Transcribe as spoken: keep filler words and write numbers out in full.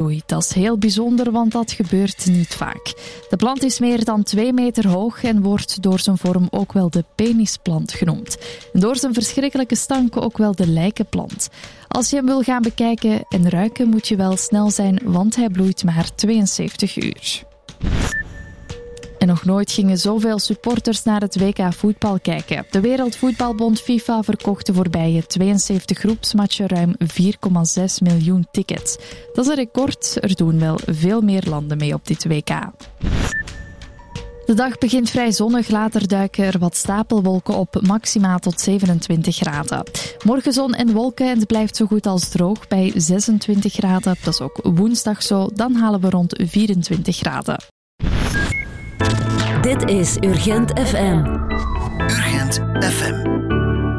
bloeit. Dat is heel bijzonder, want dat gebeurt niet vaak. De plant is meer dan twee meter hoog en wordt door zijn vorm ook wel de penisplant genoemd. En door zijn verschrikkelijke stank ook wel de lijkenplant. Als je hem wil gaan bekijken en ruiken, moet je wel snel zijn, want hij bloeit maar tweeënzeventig uur. En nog nooit gingen zoveel supporters naar het W K voetbal kijken. De Wereldvoetbalbond FIFA verkocht de voorbije tweeënzeventig groepsmatchen ruim vier komma zes miljoen tickets. Dat is een record. Er doen wel veel meer landen mee op dit W K. De dag begint vrij zonnig, later duiken er wat stapelwolken op, maximaal tot zevenentwintig graden. Morgen zon en wolken en het blijft zo goed als droog bij zesentwintig graden. Dat is ook woensdag zo, dan halen we rond vierentwintig graden. Dit is Urgent F M. Urgent F M.